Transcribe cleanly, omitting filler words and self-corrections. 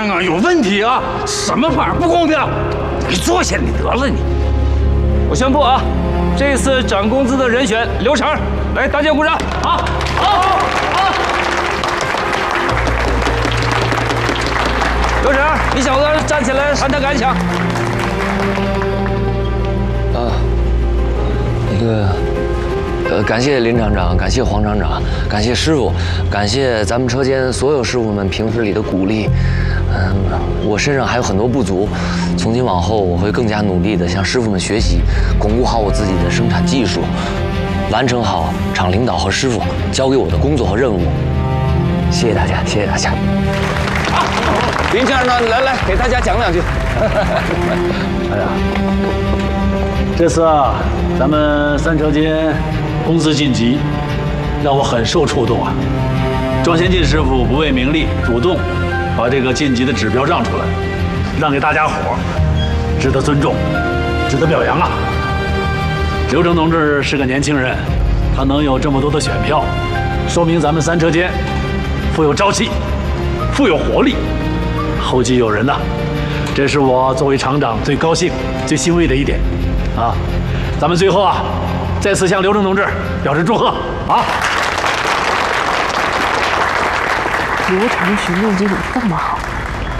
判啊，有问题啊！什么判不公平？你坐下，你得了你。我宣布啊，这次涨工资的人选刘成，来，大家鼓掌！好，好，好。刘成，你小子站起来谈谈感想。 感谢林厂长，感谢黄厂长，感谢师傅，感谢咱们车间所有师傅们平时里的鼓励。我身上还有很多不足，从今往后我会更加努力地向师傅们学习，巩固好我自己的生产技术，完成好厂领导和师傅交给我的工作和任务。谢谢大家，谢谢大家。 好，林先生呢，来给大家讲两句。 哎呀，这次啊，咱们三车间公司晋级，让我很受触动啊。庄先进师傅不为名利，主动把这个晋级的指标让出来，让给大家伙儿，值得尊重，值得表扬啊。刘成同志是个年轻人，他能有这么多的选票，说明咱们三车间富有朝气，富有活力，后继有人呐。这是我作为厂长最高兴、最欣慰的一点啊。咱们最后啊，再次向刘成同志表示祝贺啊！ 刘成的询问技术这么好。